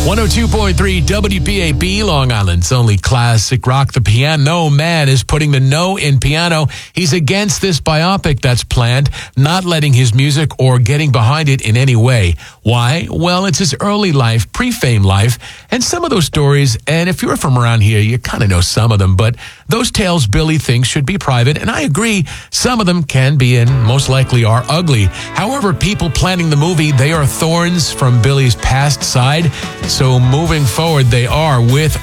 102.3 WPAB, Long Island's only classic rock. The Piano Man is putting the no in piano. He's against this biopic that's planned, not letting his music or getting behind it in any way. Why? Well, it's his early life, pre-fame life, and some of those stories, and if you're from around here, you kind of know some of them, but those tales Billy thinks should be private, and I agree, some of them can be and most likely are ugly. However, people planning the movie, they are thorns from Billy's past side. So moving forward, they are with